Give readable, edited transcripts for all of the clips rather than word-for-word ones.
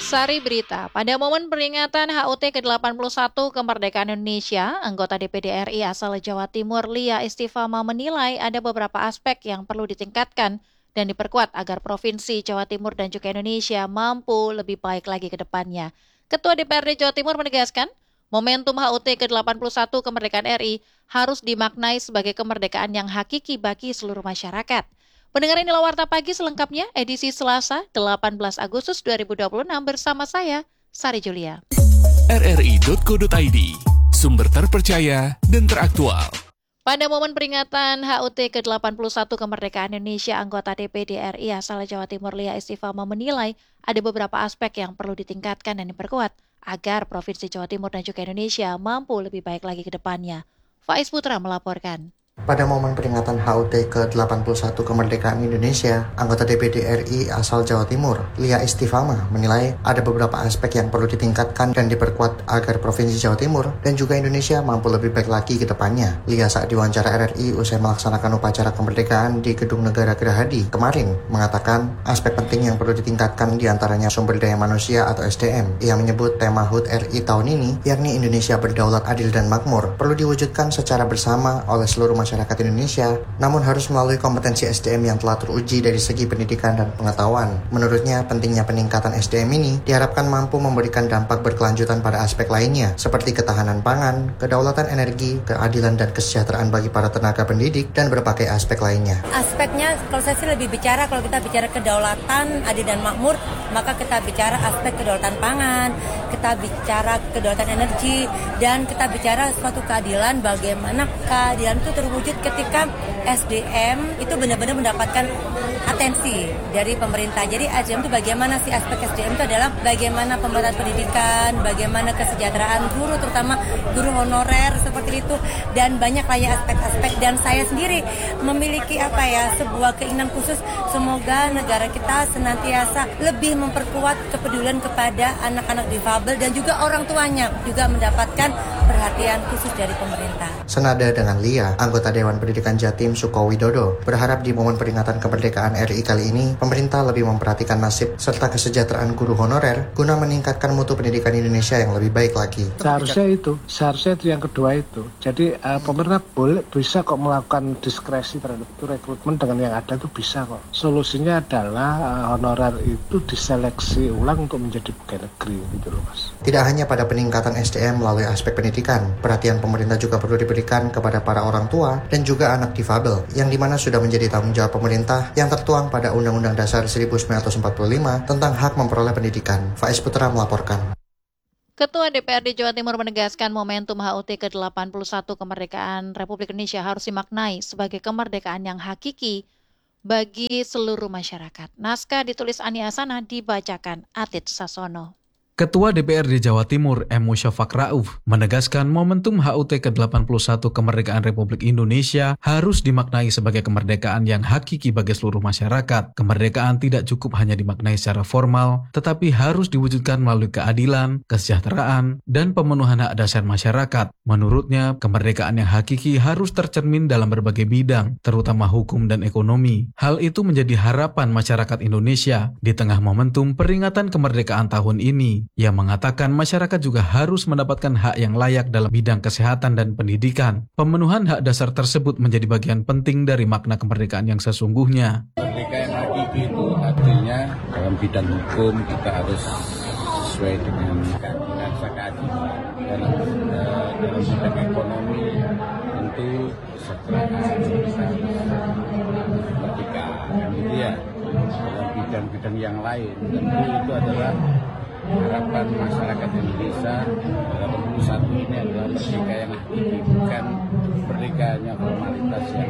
Sari Berita, pada momen peringatan HUT ke-81 kemerdekaan Indonesia, anggota DPD RI asal Jawa Timur Lia Istifama menilai ada beberapa aspek yang perlu ditingkatkan dan diperkuat agar Provinsi Jawa Timur dan juga Indonesia mampu lebih baik lagi ke depannya. Ketua DPRD Jawa Timur menegaskan, momentum HUT ke-81 kemerdekaan RI harus dimaknai sebagai kemerdekaan yang hakiki bagi seluruh masyarakat. Pendengar inilah Warta Pagi selengkapnya edisi Selasa 18 Agustus 2026 bersama saya, Sari Julia. rri.co.id, sumber terpercaya dan teraktual. Pada momen peringatan HUT ke-81 kemerdekaan Indonesia, anggota DPD RI asal Jawa Timur Lia Istifama menilai ada beberapa aspek yang perlu ditingkatkan dan diperkuat agar Provinsi Jawa Timur dan juga Indonesia mampu lebih baik lagi ke depannya. Faiz Putra melaporkan. Pada momen peringatan HUT ke-81 kemerdekaan Indonesia, anggota DPD RI asal Jawa Timur, Lia Istifama, menilai ada beberapa aspek yang perlu ditingkatkan dan diperkuat agar Provinsi Jawa Timur dan juga Indonesia mampu lebih baik lagi ke depannya. Lia saat diwawancara RRI usai melaksanakan upacara kemerdekaan di Gedung Negara Gerahadi kemarin mengatakan aspek penting yang perlu ditingkatkan diantaranya sumber daya manusia atau SDM. Ia menyebut tema HUT RI tahun ini, yakni Indonesia berdaulat, adil, dan makmur, perlu diwujudkan secara bersama oleh seluruh masyarakat Indonesia, namun harus melalui kompetensi SDM yang telah teruji dari segi pendidikan dan pengetahuan. Menurutnya, pentingnya peningkatan SDM ini diharapkan mampu memberikan dampak berkelanjutan pada aspek lainnya, seperti ketahanan pangan, kedaulatan energi, keadilan dan kesejahteraan bagi para tenaga pendidik, dan berbagai aspek lainnya. Aspeknya, kalau saya sih lebih bicara, kalau kita bicara kedaulatan, adil dan makmur, maka kita bicara aspek kedaulatan pangan, kita bicara kedaulatan energi, dan kita bicara suatu keadilan, bagaimana keadilan itu terwujud ketika SDM itu benar-benar mendapatkan atensi dari pemerintah. Jadi SDM itu bagaimana sih aspek SDM itu adalah bagaimana pemerataan pendidikan, bagaimana kesejahteraan guru, terutama guru honorer seperti itu, dan banyak lagi aspek-aspek. Dan saya sendiri memiliki sebuah keinginan khusus, semoga negara kita senantiasa lebih memperkuat kepedulian kepada anak-anak difabel dan juga orang tuanya juga mendapatkan perhatian khusus dari pemerintah. Senada dengan Lia, anggota Dewan Pendidikan Jatim Sukowidodo berharap di momen peringatan kemerdekaan RI kali ini, pemerintah lebih memperhatikan nasib serta kesejahteraan guru honorer guna meningkatkan mutu pendidikan Indonesia yang lebih baik lagi. Seharusnya itu yang kedua itu. Jadi pemerintah bisa kok melakukan diskresi terhadap itu, rekrutmen dengan yang ada itu bisa kok. Solusinya adalah honorer itu diseleksi ulang untuk menjadi pegawai negeri gitu loh Mas. Tidak hanya pada peningkatan SDM melalui aspek pendidikan, perhatian pemerintah juga perlu diberikan kepada para orang tua dan juga anak difabel, yang dimana sudah menjadi tanggung jawab pemerintah yang tertuang pada Undang-Undang Dasar 1945 tentang hak memperoleh pendidikan. Faiz Putra melaporkan. Ketua DPRD Jawa Timur menegaskan momentum HUT ke-81 kemerdekaan Republik Indonesia harus dimaknai sebagai kemerdekaan yang hakiki bagi seluruh masyarakat. Naskah ditulis Ani Asana, dibacakan Atit Sasono. Ketua DPRD Jawa Timur M. Musyafaq Rauf menegaskan momentum HUT ke-81 kemerdekaan Republik Indonesia harus dimaknai sebagai kemerdekaan yang hakiki bagi seluruh masyarakat. Kemerdekaan tidak cukup hanya dimaknai secara formal, tetapi harus diwujudkan melalui keadilan, kesejahteraan, dan pemenuhan hak dasar masyarakat. Menurutnya, kemerdekaan yang hakiki harus tercermin dalam berbagai bidang, terutama hukum dan ekonomi. Hal itu menjadi harapan masyarakat Indonesia di tengah momentum peringatan kemerdekaan tahun ini. Ia mengatakan masyarakat juga harus mendapatkan hak yang layak dalam bidang kesehatan dan pendidikan. Pemenuhan hak dasar tersebut menjadi bagian penting dari makna kemerdekaan yang sesungguhnya. Kemerdekaan hakiki itu artinya dalam bidang hukum kita harus sesuai dengan keadilan, dalam bidang ekonomi tentu kesejahteraan kita kemerdekaan. Kemudian dalam bidang-bidang yang lain tentu itu adalah harapan masyarakat Indonesia dalam 81 ini adalah merdeka yang hakiki, bukan merdekanya formalitas yang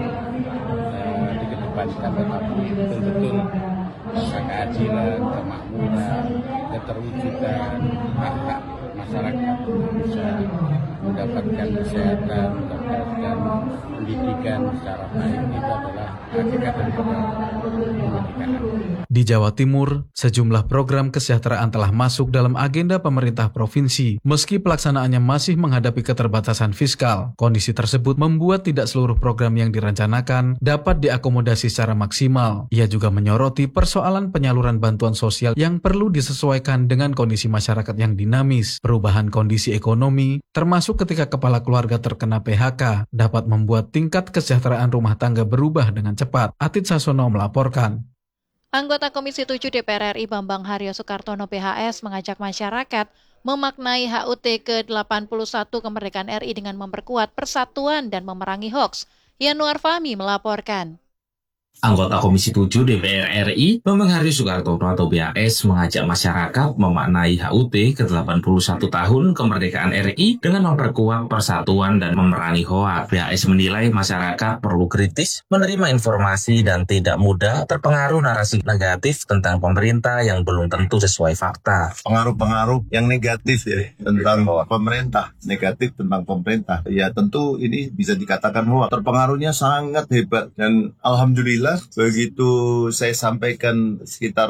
dikedepankan, tetapi betul-betul rasa keadilan, kemakmuran, keterwujudan hak-hak masyarakat bisa mendapatkan kesehatan, mendapatkan pendidikan secara baik, itu adalah hakikat dari kemerdekaan. Di Jawa Timur, sejumlah program kesejahteraan telah masuk dalam agenda pemerintah provinsi, meski pelaksanaannya masih menghadapi keterbatasan fiskal. Kondisi tersebut membuat tidak seluruh program yang direncanakan dapat diakomodasi secara maksimal. Ia juga menyoroti persoalan penyaluran bantuan sosial yang perlu disesuaikan dengan kondisi masyarakat yang dinamis. Perubahan kondisi ekonomi, termasuk ketika kepala keluarga terkena PHK, dapat membuat tingkat kesejahteraan rumah tangga berubah dengan cepat. Atit Sasono melaporkan. Anggota Komisi 7 DPR RI Bambang Haryo Soekartono PHS mengajak masyarakat memaknai HUT ke-81 kemerdekaan RI dengan memperkuat persatuan dan memerangi hoaks. Yanuar Fahmi melaporkan. Anggota Komisi 7 DPR RI, Bambang Haryo Soekartono atau BHS, mengajak masyarakat memaknai HUT ke-81 tahun kemerdekaan RI dengan memperkuat persatuan dan memerangi hoaks. BHS menilai masyarakat perlu kritis menerima informasi dan tidak mudah terpengaruh narasi negatif tentang pemerintah yang belum tentu sesuai fakta. Pengaruh-pengaruh yang negatif ya tentang pemerintah, negatif tentang pemerintah. Ya tentu ini bisa dikatakan hoaks. Terpengaruhnya sangat hebat dan alhamdulillah begitu saya sampaikan sekitar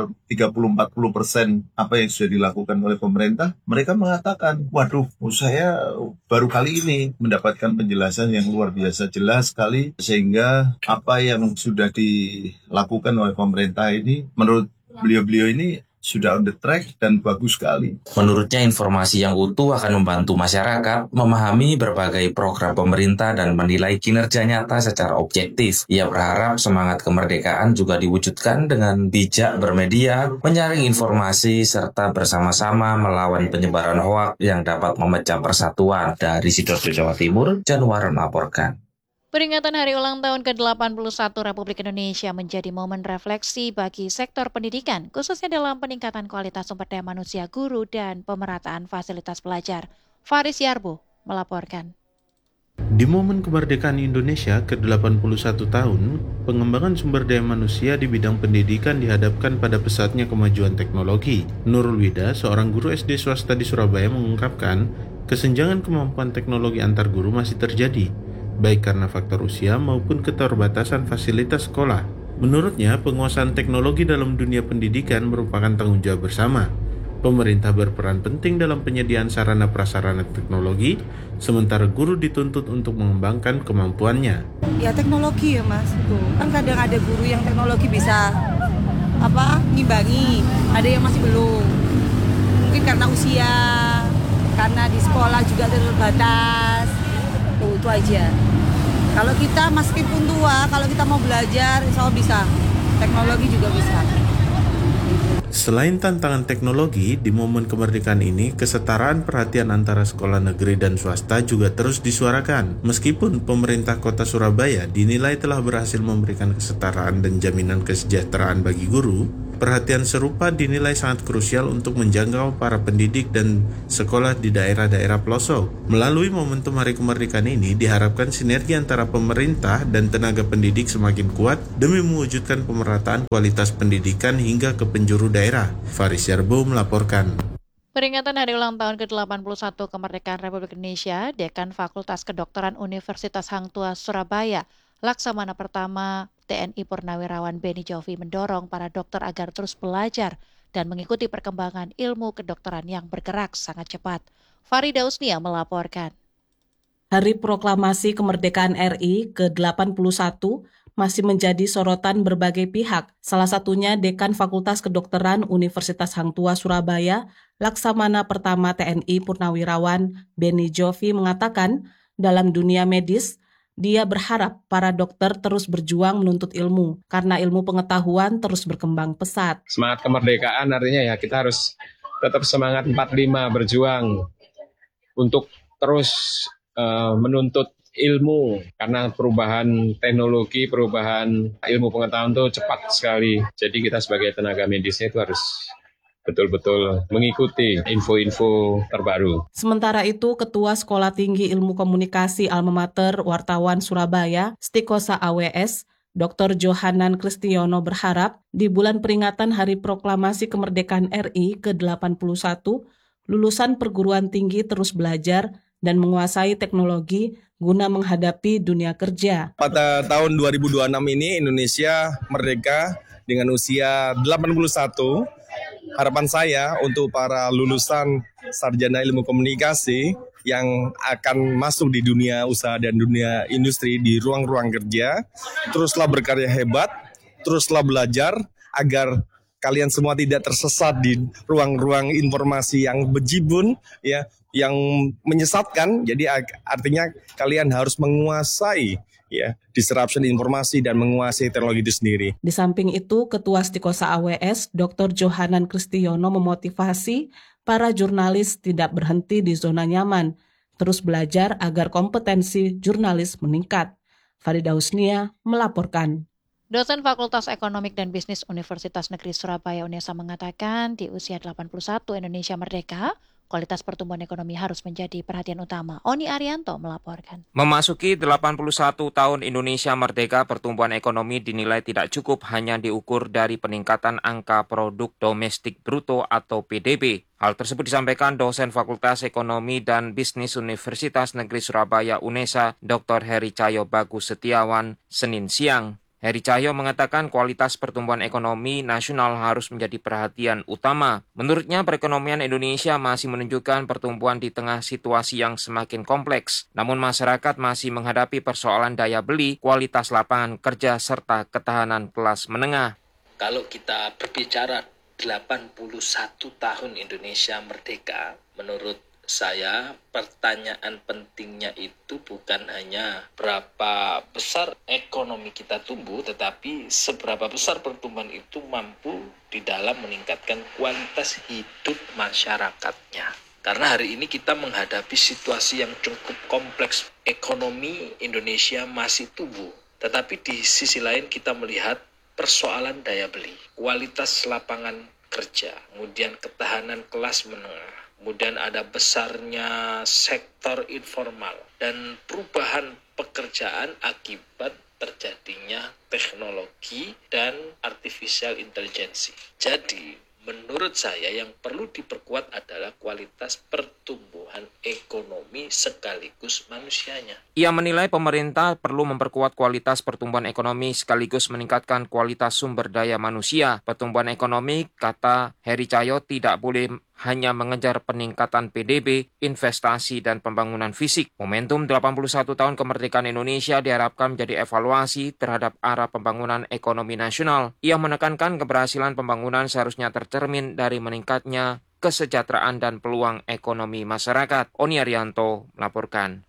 30-40% apa yang sudah dilakukan oleh pemerintah, mereka mengatakan, waduh, saya baru kali ini mendapatkan penjelasan yang luar biasa jelas sekali, sehingga apa yang sudah dilakukan oleh pemerintah ini, menurut beliau-beliau ini sudah on the track dan bagus sekali. Menurutnya informasi yang utuh akan membantu masyarakat memahami berbagai program pemerintah dan menilai kinerja nyata secara objektif. Ia berharap semangat kemerdekaan juga diwujudkan dengan bijak bermedia, menyaring informasi, serta bersama-sama melawan penyebaran hoaks yang dapat memecah persatuan. Dari Sidoarjo, Jawa Timur, Januar melaporkan. Peringatan Hari Ulang Tahun ke-81 Republik Indonesia menjadi momen refleksi bagi sektor pendidikan, khususnya dalam peningkatan kualitas sumber daya manusia guru dan pemerataan fasilitas belajar. Faris Yarbo melaporkan. Di momen kemerdekaan Indonesia ke-81 tahun, pengembangan sumber daya manusia di bidang pendidikan dihadapkan pada pesatnya kemajuan teknologi. Nurul Wida, seorang guru SD swasta di Surabaya, mengungkapkan kesenjangan kemampuan teknologi antar guru masih terjadi, baik karena faktor usia maupun keterbatasan fasilitas sekolah. Menurutnya, penguasaan teknologi dalam dunia pendidikan merupakan tanggung jawab bersama. Pemerintah berperan penting dalam penyediaan sarana prasarana teknologi, sementara guru dituntut untuk mengembangkan kemampuannya. Ya teknologi ya mas, itu kan kadang ada guru yang teknologi bisa ngimbangi, ada yang masih belum. Mungkin karena usia, karena di sekolah juga terbatas. Itu aja. Kalau kita meskipun tua, kalau kita mau belajar, insya Allah bisa. Teknologi juga bisa. Selain tantangan teknologi, di momen kemerdekaan ini, kesetaraan perhatian antara sekolah negeri dan swasta juga terus disuarakan. Meskipun pemerintah kota Surabaya dinilai telah berhasil memberikan kesetaraan dan jaminan kesejahteraan bagi guru, perhatian serupa dinilai sangat krusial untuk menjangkau para pendidik dan sekolah di daerah-daerah pelosok. Melalui momentum Hari Kemerdekaan ini, diharapkan sinergi antara pemerintah dan tenaga pendidik semakin kuat demi mewujudkan pemerataan kualitas pendidikan hingga ke penjuru daerah. Faris Yarbo melaporkan. Peringatan Hari Ulang Tahun ke-81 Kemerdekaan Republik Indonesia, Dekan Fakultas Kedokteran Universitas Hang Tuah Surabaya, Laksamana Pertama TNI Purnawirawan Beni Jovi mendorong para dokter agar terus belajar dan mengikuti perkembangan ilmu kedokteran yang bergerak sangat cepat. Farida Usnia melaporkan. Hari Proklamasi Kemerdekaan RI ke-81 masih menjadi sorotan berbagai pihak. Salah satunya Dekan Fakultas Kedokteran Universitas Hang Tuah Surabaya, Laksamana Pertama TNI Purnawirawan Beni Jovi mengatakan, dalam dunia medis, dia berharap para dokter terus berjuang menuntut ilmu, karena ilmu pengetahuan terus berkembang pesat. Semangat kemerdekaan artinya ya kita harus tetap semangat 45 berjuang untuk terus menuntut ilmu, karena perubahan teknologi, perubahan ilmu pengetahuan itu cepat sekali. Jadi kita sebagai tenaga medisnya itu harus betul-betul mengikuti info-info terbaru. Sementara itu, Ketua Sekolah Tinggi Ilmu Komunikasi Alma Mater Wartawan Surabaya, Stikosa AWS, Dr. Johanan Kristiono berharap di bulan peringatan Hari Proklamasi Kemerdekaan RI ke-81, lulusan perguruan tinggi terus belajar dan menguasai teknologi guna menghadapi dunia kerja. Pada tahun 2026 ini Indonesia merdeka dengan usia 81. Harapan saya untuk para lulusan sarjana ilmu komunikasi yang akan masuk di dunia usaha dan dunia industri di ruang-ruang kerja, teruslah berkarya hebat, teruslah belajar agar kalian semua tidak tersesat di ruang-ruang informasi yang bejibun, ya, yang menyesatkan. Jadi artinya kalian harus menguasai ya disruption informasi dan menguasai teknologi itu sendiri. Di samping itu, Ketua Stikosa AWS, Dr. Johanan Kristiono memotivasi para jurnalis tidak berhenti di zona nyaman, terus belajar agar kompetensi jurnalis meningkat. Farida Husnia melaporkan. Dosen Fakultas Ekonomi dan Bisnis Universitas Negeri Surabaya UNESA mengatakan di usia 81 Indonesia merdeka, kualitas pertumbuhan ekonomi harus menjadi perhatian utama. Oni Arianto melaporkan. Memasuki 81 tahun Indonesia merdeka, pertumbuhan ekonomi dinilai tidak cukup hanya diukur dari peningkatan angka produk domestik bruto atau PDB. Hal tersebut disampaikan dosen Fakultas Ekonomi dan Bisnis Universitas Negeri Surabaya UNESA, Dr. Heri Cahyo Bagus Setiawan, Senin siang. Heri Cahyo mengatakan kualitas pertumbuhan ekonomi nasional harus menjadi perhatian utama. Menurutnya, perekonomian Indonesia masih menunjukkan pertumbuhan di tengah situasi yang semakin kompleks. Namun masyarakat masih menghadapi persoalan daya beli, kualitas lapangan kerja, serta ketahanan kelas menengah. Kalau kita berbicara 81 tahun Indonesia merdeka, menurut saya pertanyaan pentingnya itu bukan hanya berapa besar ekonomi kita tumbuh, tetapi seberapa besar pertumbuhan itu mampu di dalam meningkatkan kualitas hidup masyarakatnya. Karena hari ini kita menghadapi situasi yang cukup kompleks. Ekonomi Indonesia masih tumbuh, tetapi di sisi lain kita melihat persoalan daya beli, kualitas lapangan kerja, kemudian ketahanan kelas menengah, kemudian ada besarnya sektor informal dan perubahan pekerjaan akibat terjadinya teknologi dan artificial intelligence. Jadi, menurut saya yang perlu diperkuat adalah kualitas pertumbuhan ekonomi sekaligus manusianya. Ia menilai pemerintah perlu memperkuat kualitas pertumbuhan ekonomi sekaligus meningkatkan kualitas sumber daya manusia. Pertumbuhan ekonomi, kata Heri Cahyo, tidak boleh hanya mengejar peningkatan PDB, investasi, dan pembangunan fisik. Momentum 81 tahun kemerdekaan Indonesia diharapkan menjadi evaluasi terhadap arah pembangunan ekonomi nasional. Ia menekankan keberhasilan pembangunan seharusnya tercermin dari meningkatnya kesejahteraan dan peluang ekonomi masyarakat. Oni Arianto melaporkan.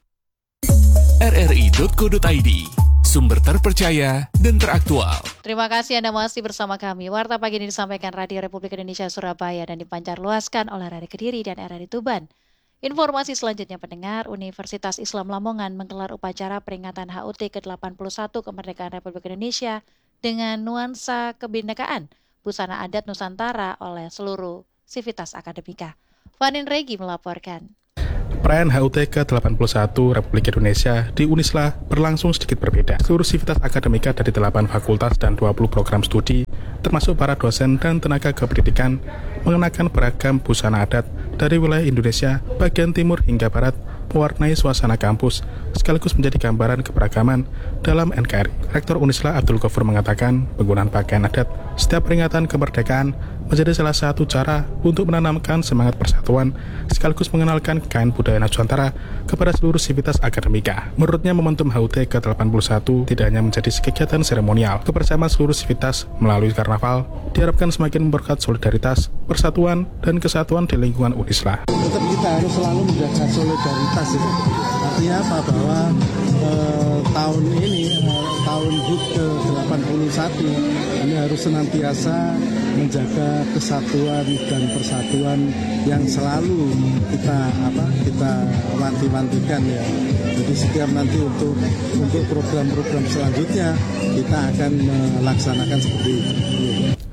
RRI.co.id, sumber terpercaya dan teraktual. Terima kasih Anda masih bersama kami. Warta pagi ini disampaikan Radio Republik Indonesia Surabaya dan dipancarluaskan oleh RRI Kediri dan RRI Tuban. Informasi selanjutnya pendengar, Universitas Islam Lamongan menggelar upacara peringatan HUT ke-81 kemerdekaan Republik Indonesia dengan nuansa kebinekaan, busana adat Nusantara oleh seluruh sivitas akademika. Vanin Regi melaporkan. Perayaan HUT ke-81 Republik Indonesia di Unisla berlangsung sedikit berbeda. Seluruh sivitas akademika dari 8 fakultas dan 20 program studi, termasuk para dosen dan tenaga kependidikan, mengenakan beragam busana adat dari wilayah Indonesia bagian timur hingga barat, mewarnai suasana kampus, sekaligus menjadi gambaran keberagaman dalam NKRI. Rektor Unisla Abdul Ghafur mengatakan, penggunaan pakaian adat setiap peringatan kemerdekaan menjadi salah satu cara untuk menanamkan semangat persatuan, sekaligus mengenalkan kekayaan budaya Nusantara kepada seluruh sivitas akademika. Menurutnya, momentum HUT ke-81 tidak hanya menjadi kegiatan seremonial. Kebersamaan seluruh sivitas melalui karnaval diharapkan semakin memperkuat solidaritas, persatuan, dan kesatuan di lingkungan Unisla. Tetap kita harus selalu menjaga solidaritas ya. Artinya apa? Bahwa tahun ini, tahun HUT ke-81 ini harus senantiasa menjaga kesatuan dan persatuan yang selalu kita wanti-wantikan ya. Jadi setiap nanti untuk program-program selanjutnya kita akan melaksanakan seperti itu.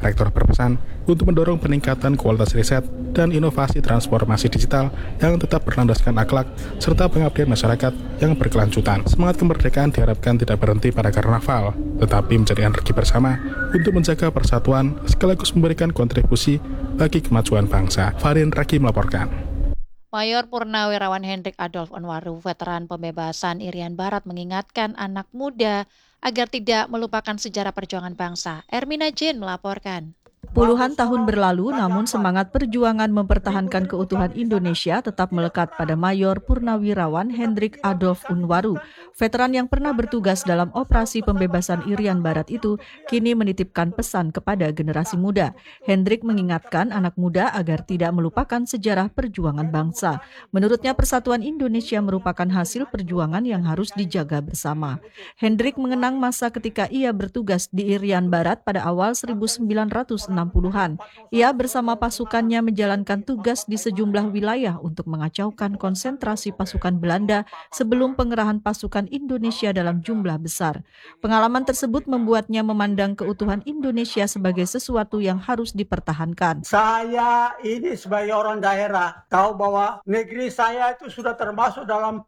Rektor berpesan untuk mendorong peningkatan kualitas riset dan inovasi transformasi digital yang tetap berlandaskan akhlak serta pengabdian masyarakat yang berkelanjutan. Semangat kemerdekaan diharapkan tidak berhenti pada karnaval, tetapi menjadi energi bersama untuk menjaga persatuan sekaligus memberikan kontribusi bagi kemajuan bangsa. Farin Raki melaporkan. Mayor Purnawirawan Hendrik Adolf Unwaru, veteran pembebasan Irian Barat, mengingatkan anak muda agar tidak melupakan sejarah perjuangan bangsa. Ermina Jane melaporkan. Puluhan tahun berlalu, namun semangat perjuangan mempertahankan keutuhan Indonesia tetap melekat pada Mayor Purnawirawan Hendrik Adolf Unwaru. Veteran yang pernah bertugas dalam operasi pembebasan Irian Barat itu kini menitipkan pesan kepada generasi muda. Hendrik mengingatkan anak muda agar tidak melupakan sejarah perjuangan bangsa. Menurutnya, persatuan Indonesia merupakan hasil perjuangan yang harus dijaga bersama. Hendrik mengenang masa ketika ia bertugas di Irian Barat pada awal 1960-an. Ia bersama pasukannya menjalankan tugas di sejumlah wilayah untuk mengacaukan konsentrasi pasukan Belanda sebelum pengerahan pasukan Indonesia dalam jumlah besar. Pengalaman tersebut membuatnya memandang keutuhan Indonesia sebagai sesuatu yang harus dipertahankan. Saya ini sebagai orang daerah tahu bahwa negeri saya itu sudah termasuk dalam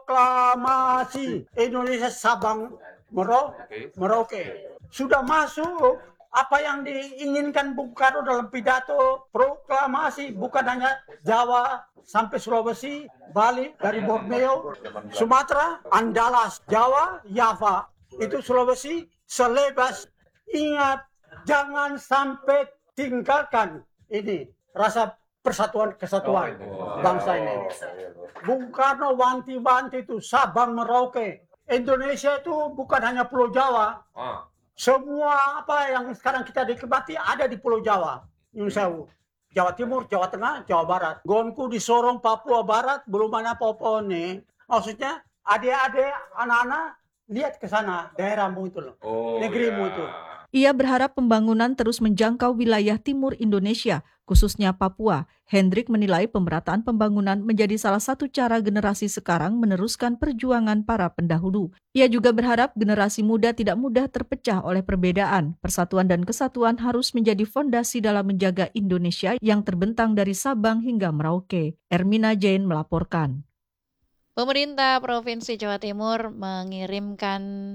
proklamasi Indonesia Sabang Merauke. Sudah masuk apa yang diinginkan Bung Karno dalam pidato proklamasi, bukan hanya Jawa sampai Sulawesi, Bali, dari Borneo, Sumatera, Andalas, Jawa, Java, itu Sulawesi, selebas. Ingat, jangan sampai tinggalkan ini rasa persatuan kesatuan bangsa ini. Bung Karno wanti-wanti itu Sabang Merauke. Indonesia itu bukan hanya Pulau Jawa. Semua apa yang sekarang kita nikmati ada di Pulau Jawa. Jawa Timur, Jawa Tengah, Jawa Barat. Gonku di Sorong, Papua Barat, belum ada apa-apa nih. Maksudnya adik-adik, anak-anak, lihat ke sana, daerahmu itu loh, negerimu itu. Ia berharap pembangunan terus menjangkau wilayah timur Indonesia, khususnya Papua. Hendrik menilai pemerataan pembangunan menjadi salah satu cara generasi sekarang meneruskan perjuangan para pendahulu. Ia juga berharap generasi muda tidak mudah terpecah oleh perbedaan. Persatuan dan kesatuan harus menjadi fondasi dalam menjaga Indonesia yang terbentang dari Sabang hingga Merauke. Ermina Jane melaporkan. Pemerintah Provinsi Jawa Timur mengirimkan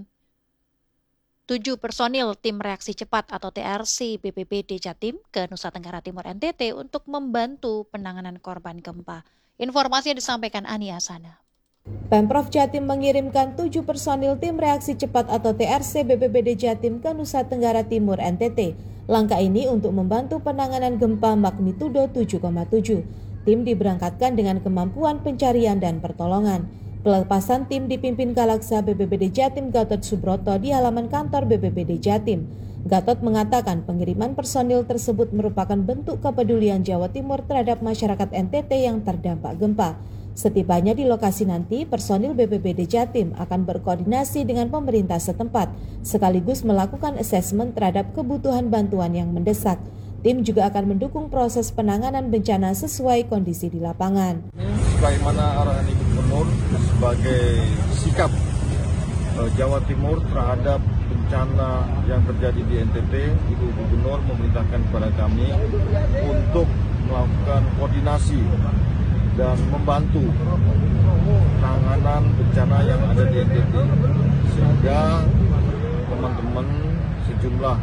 7 personil tim reaksi cepat atau TRC BPBD Jatim ke Nusa Tenggara Timur NTT untuk membantu penanganan korban gempa. Informasi yang disampaikan Ani Asana. Pemprov Jatim mengirimkan 7 personil tim reaksi cepat atau TRC BPBD Jatim ke Nusa Tenggara Timur NTT. Langkah ini untuk membantu penanganan gempa magnitudo 7,7. Tim diberangkatkan dengan kemampuan pencarian dan pertolongan. Pelepasan tim dipimpin Kalaksa BPBD Jatim Gatot Subroto di halaman kantor BPBD Jatim. Gatot mengatakan pengiriman personil tersebut merupakan bentuk kepedulian Jawa Timur terhadap masyarakat NTT yang terdampak gempa. Setibanya di lokasi nanti, personil BPBD Jatim akan berkoordinasi dengan pemerintah setempat, sekaligus melakukan asesmen terhadap kebutuhan bantuan yang mendesak. Tim juga akan mendukung proses penanganan bencana sesuai kondisi di lapangan. Sebagaimana arahan Ibu Gubernur sebagai sikap Jawa Timur terhadap bencana yang terjadi di NTT, Ibu Gubernur memerintahkan kepada kami untuk melakukan koordinasi dan membantu penanganan bencana yang ada di NTT, sehingga teman-teman sejumlah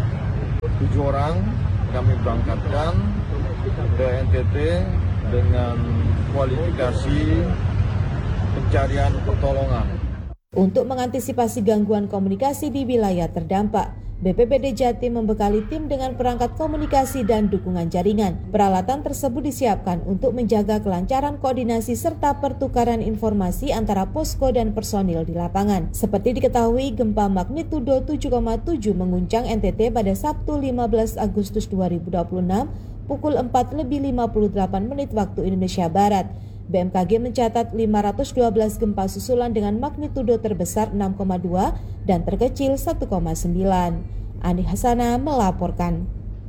7 orang kami berangkatkan ke NTT dengan kualifikasi pencarian pertolongan. Untuk mengantisipasi gangguan komunikasi di wilayah terdampak, BPBD Jatim membekali tim dengan perangkat komunikasi dan dukungan jaringan. Peralatan tersebut disiapkan untuk menjaga kelancaran koordinasi serta pertukaran informasi antara posko dan personil di lapangan. Seperti diketahui, gempa magnitudo 7,7 mengguncang NTT pada Sabtu 15 Agustus 2026 pukul 4:58 waktu Indonesia Barat. BMKG mencatat 512 gempa susulan dengan magnitudo terbesar 6,2 dan terkecil 1,9. Ani Hasana melaporkan.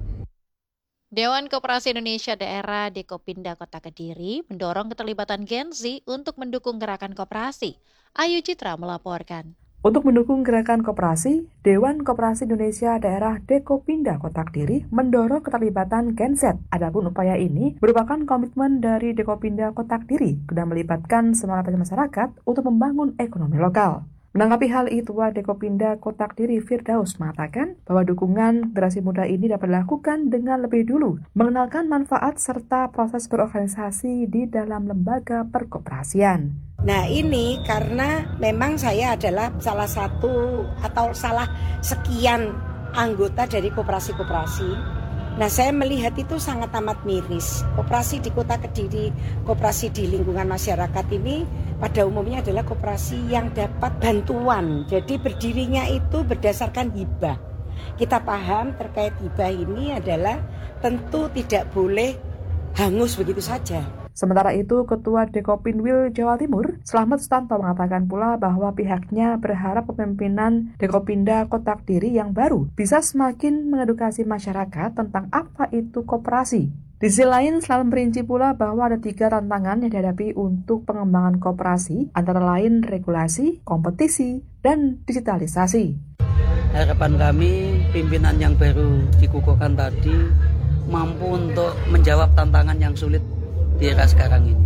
Dewan Koperasi Indonesia Daerah Dekopinda Kota Kediri mendorong keterlibatan Gen Z untuk mendukung gerakan koperasi. Ayu Citra melaporkan. Untuk mendukung gerakan koperasi, Dewan Koperasi Indonesia Daerah Dekopinda Kota Kediri mendorong keterlibatan Genset. Adapun upaya ini merupakan komitmen dari Dekopinda Kota Kediri guna melibatkan semangat masyarakat untuk membangun ekonomi lokal. Menanggapi hal itu, Dekopinda Kota Kediri Firdaus mengatakan bahwa dukungan generasi muda ini dapat dilakukan dengan lebih dulu mengenalkan manfaat serta proses berorganisasi di dalam lembaga perkoperasian. Nah ini karena memang saya adalah salah satu atau salah sekian anggota dari koperasi-koperasi. Nah saya melihat itu sangat amat miris. Koperasi di Kota Kediri, koperasi di lingkungan masyarakat ini pada umumnya adalah koperasi yang dapat bantuan. Jadi berdirinya itu berdasarkan hibah. Kita paham terkait hibah ini adalah tentu tidak boleh hangus begitu saja. Sementara itu, Ketua Dekopinwil Jawa Timur, Slamet Sutanto mengatakan pula bahwa pihaknya berharap kepemimpinan Dekopinda Kota Kediri yang baru bisa semakin mengedukasi masyarakat tentang apa itu koperasi. Di sisi lain, Slamet merinci pula bahwa ada 3 tantangan yang dihadapi untuk pengembangan koperasi, antara lain regulasi, kompetisi, dan digitalisasi. Harapan kami, pimpinan yang baru dikukuhkan tadi mampu untuk menjawab tantangan yang sulit di era sekarang ini.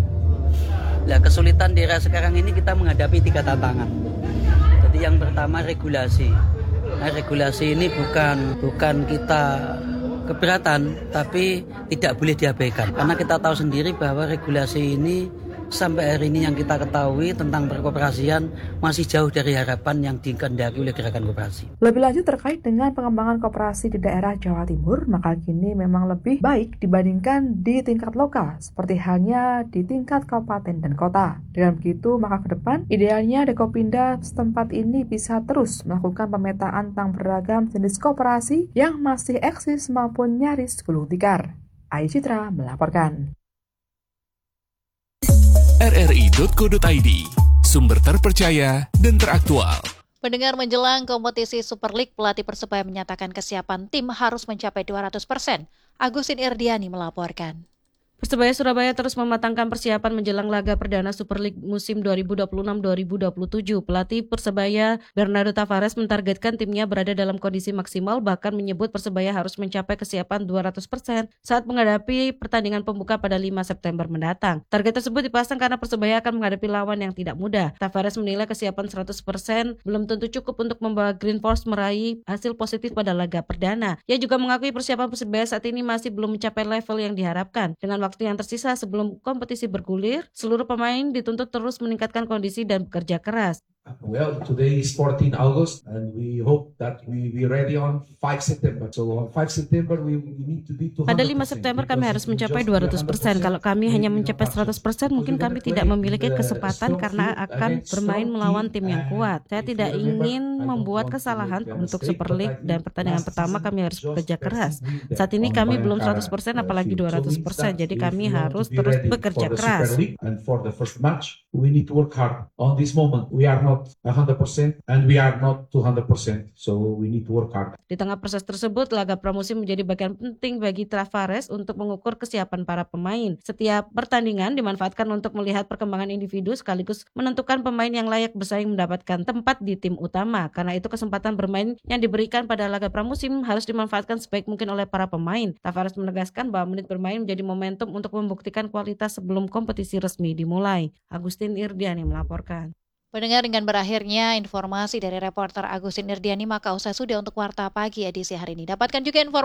Nah, kesulitan di era sekarang ini kita menghadapi 3 tantangan. Jadi yang pertama regulasi. Nah, regulasi ini bukan kita keberatan, tapi tidak boleh diabaikan. Karena kita tahu sendiri bahwa regulasi ini sampai hari ini yang kita ketahui tentang perkoperasian masih jauh dari harapan yang dikehendaki oleh gerakan koperasi. Lebih lanjut terkait dengan pengembangan koperasi di daerah Jawa Timur, maka kini memang lebih baik dibandingkan di tingkat lokal, seperti halnya di tingkat kabupaten dan kota. Dengan begitu, maka ke depan idealnya Dekopinda setempat ini bisa terus melakukan pemetaan tentang beragam jenis koperasi yang masih eksis maupun nyaris gulung tikar. Ayu Citra melaporkan. rri.co.id, sumber terpercaya dan teraktual. Pendengar, menjelang kompetisi Super League, pelatih Persebaya menyatakan kesiapan tim harus mencapai 200%. Agustin Irdiani melaporkan. Persebaya Surabaya terus mematangkan persiapan menjelang laga perdana Super League musim 2026-2027. Pelatih Persebaya Bernardo Tavares mentargetkan timnya berada dalam kondisi maksimal, bahkan menyebut Persebaya harus mencapai kesiapan 200% saat menghadapi pertandingan pembuka pada 5 September mendatang. Target tersebut dipasang karena Persebaya akan menghadapi lawan yang tidak mudah. Tavares menilai kesiapan 100% belum tentu cukup untuk membawa Green Force meraih hasil positif pada laga perdana. Ia juga mengakui persiapan Persebaya saat ini masih belum mencapai level yang diharapkan. Dengan waktu yang tersisa sebelum kompetisi bergulir, seluruh pemain dituntut terus meningkatkan kondisi dan bekerja keras. Well, today is 14 August and we hope that we ready on 5 September. So on 5 September we need to be 200%. Pada 5 September kami harus mencapai 200%. Kalau kami hanya mencapai 100%, mungkin kami tidak memiliki kesempatan karena akan bermain melawan tim yang kuat. Saya tidak ingin membuat kesalahan untuk Super League dan pertandingan pertama kami harus bekerja keras. Saat ini kami belum 100% apalagi 200%. Jadi kami harus terus bekerja keras. And for the first match, we need to work hard. On this moment, we are not 100% and we are not 200%. So we need to work hard. Di tengah proses tersebut, laga pramusim menjadi bagian penting bagi Tavares untuk mengukur kesiapan para pemain. Setiap pertandingan dimanfaatkan untuk melihat perkembangan individu sekaligus menentukan pemain yang layak bersaing mendapatkan tempat di tim utama. Karena itu kesempatan bermain yang diberikan pada laga pramusim harus dimanfaatkan sebaik mungkin oleh para pemain. Tavares menegaskan bahwa menit bermain menjadi momentum untuk membuktikan kualitas sebelum kompetisi resmi dimulai. Agustin Irdiani melaporkan. Pendengar, dengan berakhirnya informasi dari reporter Agustin Irdiani, maka usai sudah untuk Warta Pagi edisi hari ini. Dapatkan juga informasi